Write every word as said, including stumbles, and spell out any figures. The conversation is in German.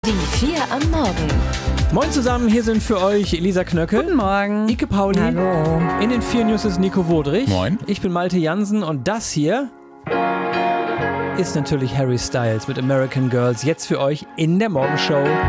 Die vier am Morgen. Moin zusammen, hier sind für euch Elisa Knöcke. Guten Morgen. Ike Pauli. Hallo. In den vier News ist Nico Wodrich. Moin. Ich bin Malte Jansen und das hier ist natürlich Harry Styles mit American Girls. Jetzt für euch in der Morgenshow